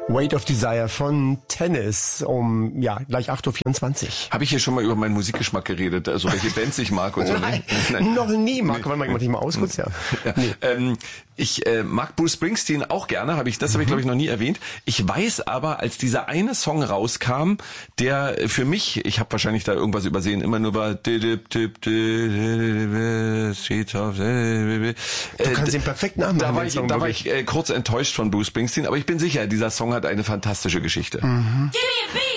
Weight of Desire von Tennis um, gleich 8.24 Uhr. Habe ich hier schon mal über meinen Musikgeschmack geredet, also welche Bands ich mag und so? Nein, noch nie. Marco, wollen wir dich mal aus kurz, ja. Nee. Ich mag Bruce Springsteen auch gerne, habe ich glaube ich noch nie erwähnt. Ich weiß aber, als dieser eine Song rauskam, der für mich, ich habe wahrscheinlich da irgendwas übersehen, immer nur war Du kannst den perfekt nachmachen. Da war ich kurz enttäuscht von Bruce Springsteen, aber ich bin sicher, dieser Song hat eine fantastische Geschichte. Give me a beat.